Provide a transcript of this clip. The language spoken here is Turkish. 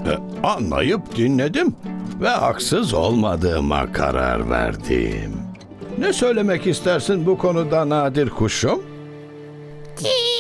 Anlayıp dinledim ve haksız olmadığıma karar verdim. Ne söylemek istersin bu konuda Nadir kuşum?